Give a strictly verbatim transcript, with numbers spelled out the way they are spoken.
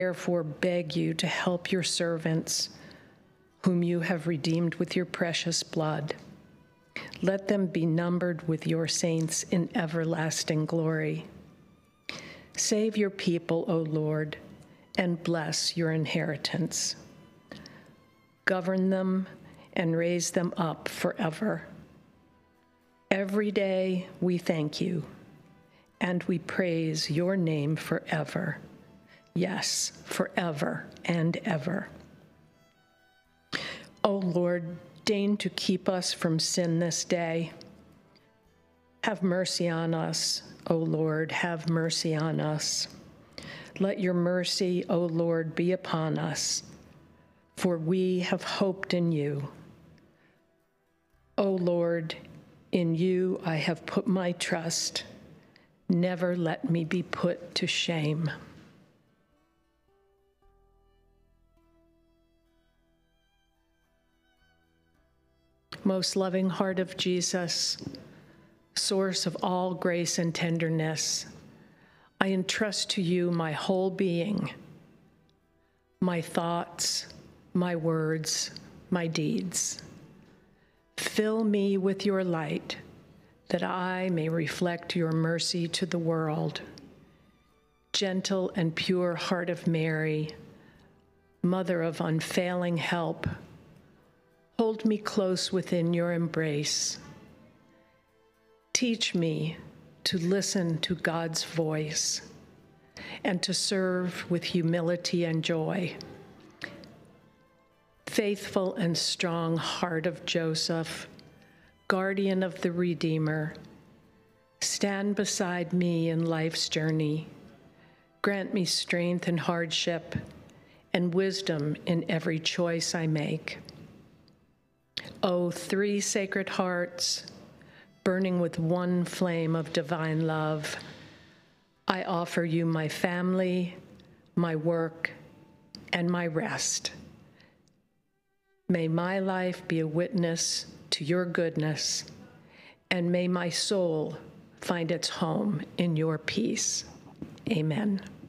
Therefore, beg you to help your servants, whom you have redeemed with your precious blood. Let them be numbered with your saints in everlasting glory. Save your people, O Lord, and bless your inheritance. Govern them and raise them up forever. Every day we thank you, and we praise your name forever. Yes, forever and ever. O Lord, deign to keep us from sin this day. Have mercy on us, O Lord, have mercy on us. Let your mercy, O Lord, be upon us, for we have hoped in you. O Lord, in you I have put my trust. Never let me be put to shame. Most loving heart of Jesus, source of all grace and tenderness, I entrust to you my whole being, my thoughts, my words, my deeds. Fill me with your light, that I may reflect your mercy to the world. Gentle and pure heart of Mary, Mother of unfailing help, hold me close within your embrace. Teach me to listen to God's voice and to serve with humility and joy. Faithful and strong heart of Joseph, guardian of the Redeemer, stand beside me in life's journey. Grant me strength in hardship and wisdom in every choice I make. O three sacred hearts, burning with one flame of divine love, I offer you my family, my work, and my rest. May my life be a witness to your goodness, and may my soul find its home in your peace. Amen.